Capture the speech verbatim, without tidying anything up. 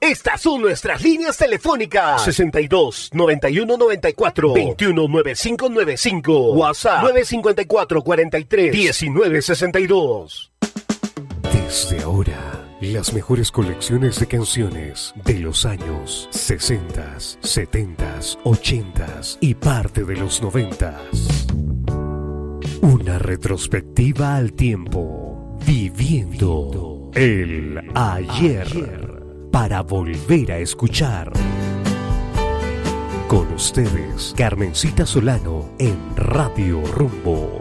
Estas son nuestras líneas telefónicas: sesenta y dos, noventa y uno, noventa y cuatro, veintiuno, noventa y cinco noventa y cinco. WhatsApp nueve cinco cuatro, cuarenta y tres, diecinueve sesenta y dos. Desde ahora, las mejores colecciones de canciones de los años sesenta, setenta, ochenta y parte de los noventa. Una retrospectiva al tiempo, viviendo el ayer para volver a escuchar. Con ustedes, Carmencita Solano en Radio Rumbo.